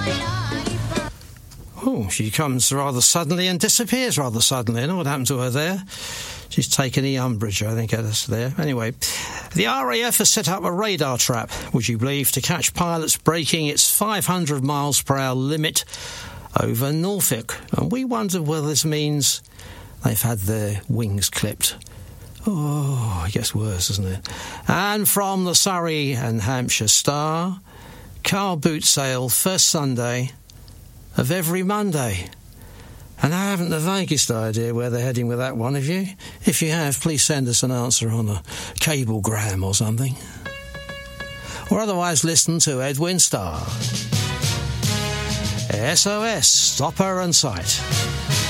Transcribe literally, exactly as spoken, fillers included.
Oh, she comes rather suddenly and disappears rather suddenly. I don't know what happened to her there. She's taken the umbrage, I think, at us there. Anyway, the R A F has set up a radar trap, would you believe, to catch pilots breaking its five hundred miles per hour limit over Norfolk. And we wonder whether this means they've had their wings clipped. Oh, it gets worse, doesn't it? And from the Surrey and Hampshire Star, car boot sale first Sunday of every Monday. And I haven't the vaguest idea where they're heading with that one, have you? If you have, please send us an answer on a cablegram or something. Or otherwise listen to Edwin Starr. S O S, Stopper and Sight.